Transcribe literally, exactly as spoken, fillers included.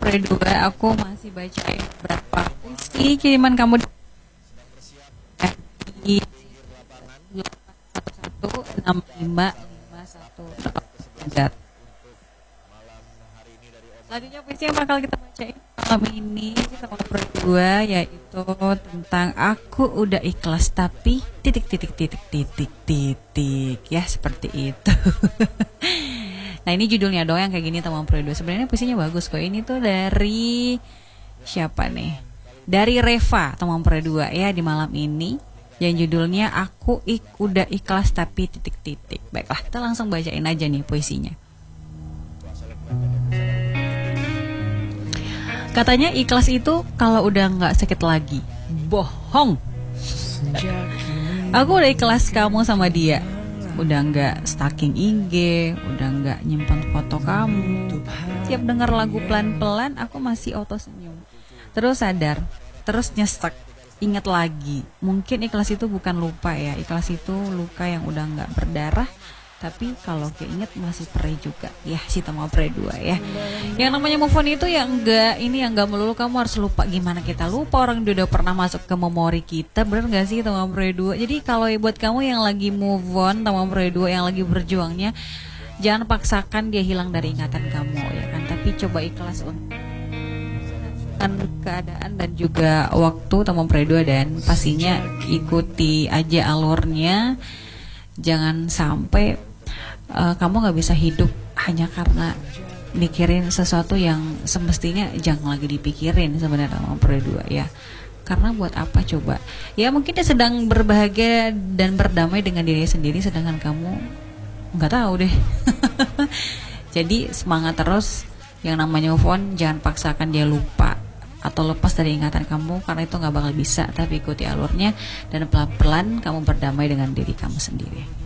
Pre dua, aku masih bacain beberapa puisi kiriman kamu di satu enam lima lima satu. Selanjutnya puisi yang bakal kita bacain malam ini kita Pre dua, yaitu tentang aku udah ikhlas tapi titik titik titik titik titik ya, seperti itu. Nah ini judulnya doang yang kayak gini teman Pre dua. Sebenarnya puisinya bagus kok. Ini tuh dari siapa nih? Dari Reva teman Pre dua ya di malam ini. Yang judulnya aku ik udah ikhlas tapi titik-titik. Baiklah, kita langsung bacain aja nih puisinya. Katanya ikhlas itu kalau udah nggak sakit lagi. Bohong. Aku udah ikhlas kamu sama dia. Udah nggak stalking I G, udah nggak nyimpan foto kamu. Tiap denger lagu pelan-pelan, aku masih auto senyum. Terus sadar, terus nyesek, ingat lagi. Mungkin ikhlas itu bukan lupa ya, ikhlas itu luka yang udah nggak berdarah. Tapi kalau keinget masih perih juga. Ya, si Tama Pre dua ya. Yang namanya move on itu ya enggak, ini yang enggak melulu kamu harus lupa. Gimana kita lupa orang udah, udah pernah masuk ke memori kita. Bener gak sih Tama Pre dua? Jadi kalau buat kamu yang lagi move on, Tama Pre dua yang lagi berjuangnya, jangan paksakan dia hilang dari ingatan kamu ya kan. Tapi coba ikhlas untuk keadaan dan juga waktu Tama Pre dua, dan pastinya ikuti aja alurnya. Jangan sampai uh, kamu gak bisa hidup hanya karena mikirin sesuatu yang semestinya jangan lagi dipikirin sebenarnya Tama Pre dua ya. Karena buat apa coba? Ya mungkin dia sedang berbahagia dan berdamai dengan diri sendiri, sedangkan kamu nggak tahu deh. Jadi semangat terus. Yang namanya move on, jangan paksakan dia lupa atau lepas dari ingatan kamu, karena itu nggak bakal bisa. Tapi ikuti alurnya dan pelan-pelan kamu berdamai dengan diri kamu sendiri.